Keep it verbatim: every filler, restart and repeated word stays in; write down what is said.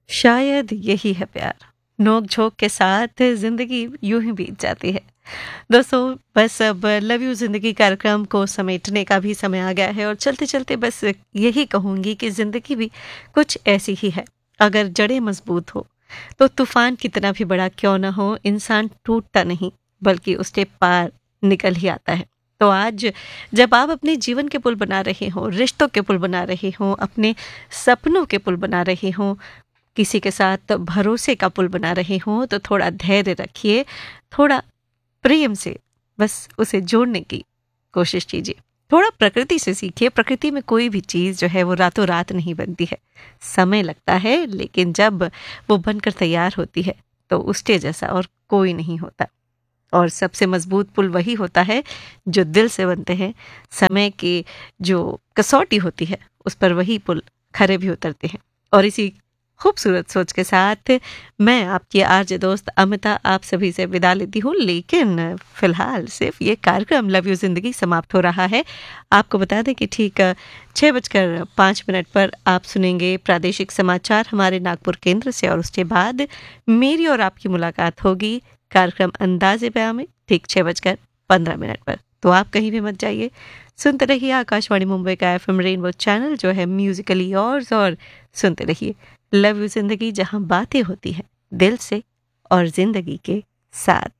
शायद यही है प्यार, नोक झोंक के साथ जिंदगी यूं ही बीत जाती है। दोस्तों, बस अब लव यू जिंदगी कार्यक्रम को समेटने का भी समय आ गया है और चलते चलते बस यही कहूंगी कि जिंदगी भी कुछ ऐसी ही है। अगर जड़ें मजबूत हो तो तूफान कितना भी बड़ा क्यों ना हो, इंसान टूटता नहीं बल्कि उसके पार निकल ही आता है। तो आज जब आप अपने जीवन के पुल बना रहे हो, रिश्तों के पुल बना रहे हो, अपने सपनों के पुल बना रहे हो, किसी के साथ भरोसे का पुल बना रहे हो, तो थोड़ा धैर्य रखिए, थोड़ा प्रेम से बस उसे जोड़ने की कोशिश कीजिए। थोड़ा प्रकृति से सीखिए। प्रकृति में कोई भी चीज़ जो है वो रातों रात नहीं बनती है, समय लगता है, लेकिन जब वो बनकर तैयार होती है तो उसके जैसा और कोई नहीं होता। और सबसे मजबूत पुल वही होता है जो दिल से बनते हैं। समय की जो कसौटी होती है उस पर वही पुल खरे भी उतरते हैं। और इसी खूबसूरत सोच के साथ मैं आपकी आरजे दोस्त अमिता आप सभी से विदा लेती हूँ, लेकिन फिलहाल सिर्फ ये कार्यक्रम लव यू जिंदगी समाप्त हो रहा है। आपको बता दें कि ठीक छः बजकर पाँच मिनट पर आप सुनेंगे प्रादेशिक समाचार हमारे नागपुर केंद्र से, और उसके बाद मेरी और आपकी मुलाकात होगी कार्यक्रम अंदाज़े बयां में ठीक छः बजकर पंद्रह मिनट पर। तो आप कहीं भी मत जाइए, सुनते रहिए आकाशवाणी मुंबई का एफ एम रेनबो चैनल जो है म्यूजिकली योर्स, और सुनते रहिए लव यू जिंदगी, जहां बातें होती हैं दिल से और जिंदगी के साथ।